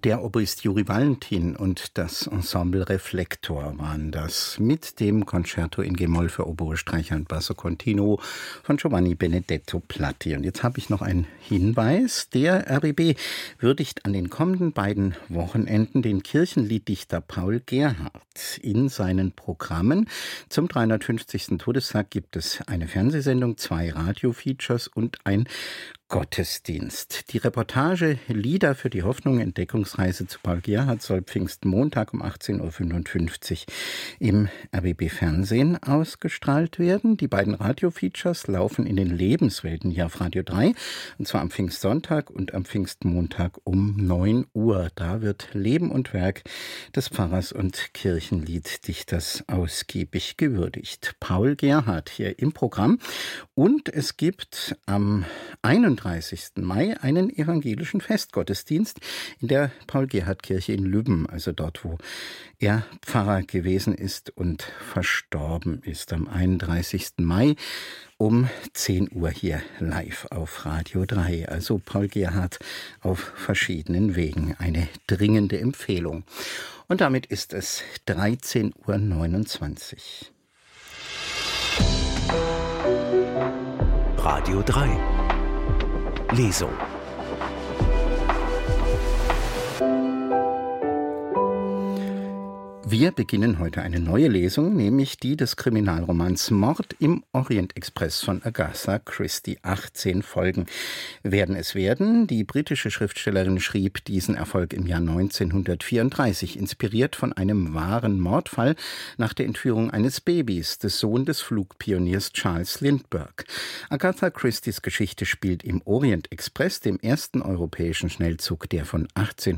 Der Oboist Juri Valentin und das Ensemble Reflektor waren das mit dem Concerto in G-Moll für Oboe, Streicher und Basso Continuo von Giovanni Benedetto Platti. Und jetzt habe ich noch einen Hinweis. Der RBB würdigt an den kommenden beiden Wochenenden den Kirchenlieddichter Paul Gerhardt in seinen Programmen. Zum 350. Todestag gibt es eine Fernsehsendung, 2 Radiofeatures und ein Gottesdienst. Die Reportage Lieder für die Hoffnung, Entdeckungsreise zu Paul Gerhardt soll Pfingstmontag um 18.55 Uhr im RBB Fernsehen ausgestrahlt werden. Die beiden Radiofeatures laufen in den Lebenswelten hier auf Radio 3, und zwar am Pfingstsonntag und am Pfingstmontag um 9 Uhr. Da wird Leben und Werk des Pfarrers und Kirchenlieddichters ausgiebig gewürdigt. Paul Gerhardt hier im Programm, und es gibt am 31. Mai einen evangelischen Festgottesdienst in der Paul-Gerhardt-Kirche in Lübben, also dort, wo er Pfarrer gewesen ist und verstorben ist. Am 31. Mai um 10 Uhr hier live auf Radio 3. Also Paul Gerhardt auf verschiedenen Wegen. Eine dringende Empfehlung. Und damit ist es 13.29 Uhr. Radio 3 Lesung. Wir beginnen heute eine neue Lesung, nämlich die des Kriminalromans Mord im Orient-Express von Agatha Christie. 18 Folgen werden es werden. Die britische Schriftstellerin schrieb diesen Erfolg im Jahr 1934, inspiriert von einem wahren Mordfall nach der Entführung eines Babys, des Sohn des Flugpioniers Charles Lindbergh. Agatha Christies Geschichte spielt im Orient-Express, dem ersten europäischen Schnellzug, der von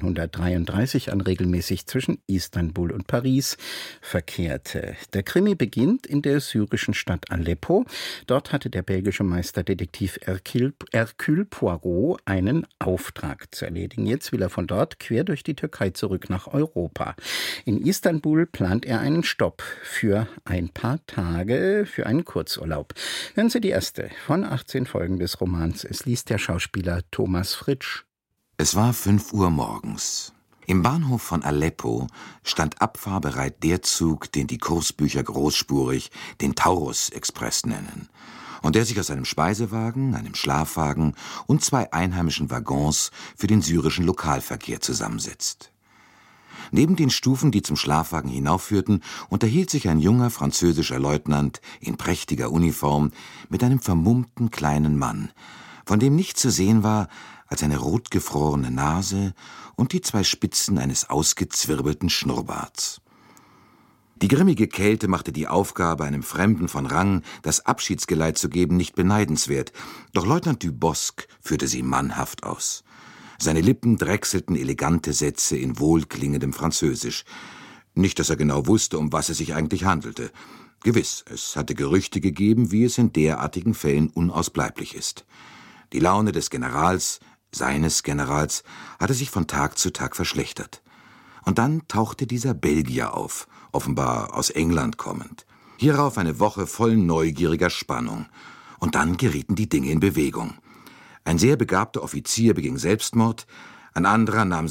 1833 an regelmäßig zwischen Istanbul und Paris verkehrte. Der Krimi beginnt in der syrischen Stadt Aleppo. Dort hatte der belgische Meisterdetektiv Hercule Poirot einen Auftrag zu erledigen. Jetzt will er von dort quer durch die Türkei zurück nach Europa. In Istanbul plant er einen Stopp für ein paar Tage, für einen Kurzurlaub. Hören Sie die erste von 18 Folgen des Romans. Es liest der Schauspieler Thomas Fritsch. Es war 5 Uhr morgens. Im Bahnhof von Aleppo stand abfahrbereit der Zug, den die Kursbücher großspurig den Taurus-Express nennen, und der sich aus einem Speisewagen, einem Schlafwagen und 2 einheimischen Waggons für den syrischen Lokalverkehr zusammensetzt. Neben den Stufen, die zum Schlafwagen hinaufführten, unterhielt sich ein junger französischer Leutnant in prächtiger Uniform mit einem vermummten kleinen Mann, von dem nichts zu sehen war als eine rotgefrorene Nase und die 2 Spitzen eines ausgezwirbelten Schnurrbarts. Die grimmige Kälte machte die Aufgabe, einem Fremden von Rang das Abschiedsgeleit zu geben, nicht beneidenswert, doch Leutnant Dubosc führte sie mannhaft aus. Seine Lippen drechselten elegante Sätze in wohlklingendem Französisch. Nicht, dass er genau wusste, um was es sich eigentlich handelte. Gewiss, es hatte Gerüchte gegeben, wie es in derartigen Fällen unausbleiblich ist. Die Laune des Generals, seines Generals, hatte sich von Tag zu Tag verschlechtert. Und dann tauchte dieser Belgier auf, offenbar aus England kommend. Hierauf eine Woche voll neugieriger Spannung. Und dann gerieten die Dinge in Bewegung. Ein sehr begabter Offizier beging Selbstmord, ein anderer nahm